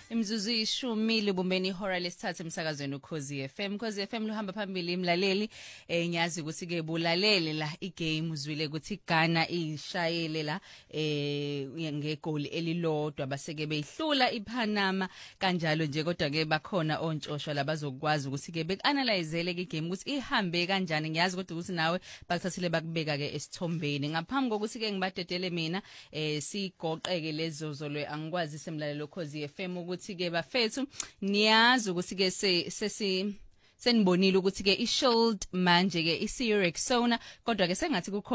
Imzuzu ishumi libumbeni ihora lesithathu emsakazweni uKhozi FM. Khozi FM luhamba phambili imlaleli. Ngiyazi ukuthi ke bulalele la igame uzwile ukuthi Ghana ishayele la ngegoli elilodwa baseke beyihlula iPanama kanjalo nje kodwa ke bakhona ontshosha labazokwazi ukuthi ke bekanalizele ke igame ukuthi ihambe kanjani. Ngiyazi kodwa ukuthi nawe bakuthathile bakubeka ke esithombeni. Ngaphambi kokuthi ke ngibadedele mina sigoqeke lezo zolwe angikwazi semlalelo Khozi FM ukuthi ke bafethu niyazi ukuthi ke senibonile ukuthi ke iShield manje ke isiRexona kodwa ke sengathi